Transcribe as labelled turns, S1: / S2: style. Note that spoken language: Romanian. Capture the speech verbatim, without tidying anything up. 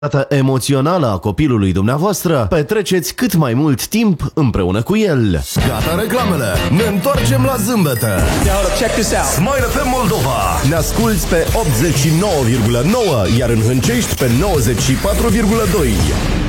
S1: emoțională a copilului dumneavoastră, petreceți cât mai mult timp împreună cu el.
S2: Gata reclamele! Ne întoarcem la zâmbete!
S3: Check this out.
S2: Smile F M Moldova! Ne asculți pe optzeci și nouă virgulă nouă, iar în Hâncești pe nouăzeci și patru virgulă doi.